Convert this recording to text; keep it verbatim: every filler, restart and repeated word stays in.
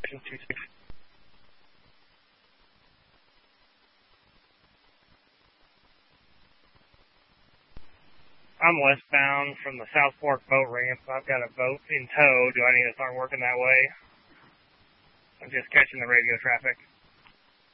Ocean two six. I'm westbound from the South Fork boat ramp. I've got a boat in tow. Do I need to start working that way? I'm just catching the radio traffic.